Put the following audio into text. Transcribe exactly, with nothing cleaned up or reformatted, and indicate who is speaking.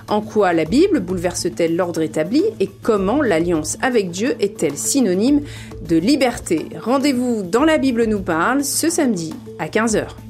Speaker 1: En quoi la Bible bouleverse-t-elle l'ordre établi et comment l'alliance avec Dieu est-elle synonyme de liberté? Rendez-vous dans La Bible nous parle ce samedi à quinze heures.